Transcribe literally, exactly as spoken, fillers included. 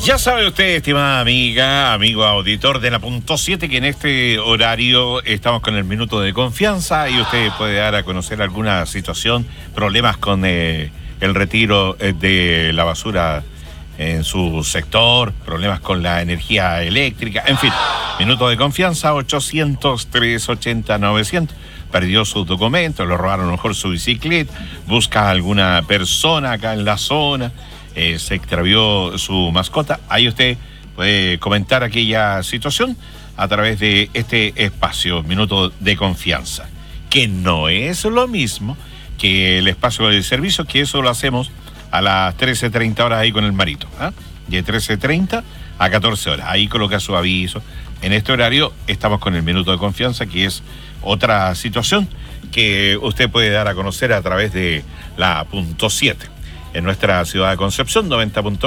Ya sabe usted, estimada amiga, amigo auditor de la punto siete, que en este horario estamos con el minuto de confianza y usted puede dar a conocer alguna situación, problemas con eh, el retiro eh, de la basura en su sector, problemas con la energía eléctrica, en fin. Minuto de confianza, ochocientos, trescientos ochenta, novecientos. Perdió sus documentos, lo robaron a lo mejor su bicicleta, busca a alguna persona acá en la zona. Eh, se extravió su mascota. Ahí usted puede comentar aquella situación a través de este espacio, Minuto de Confianza, que no es lo mismo que el espacio de servicio, que eso lo hacemos a las trece treinta horas ahí con el Marito, ¿eh? De trece treinta a catorce horas, ahí coloca su aviso. En este horario estamos con el Minuto de Confianza, que es otra situación que usted puede dar a conocer a través de la punto siete. En nuestra ciudad de Concepción, noventa punto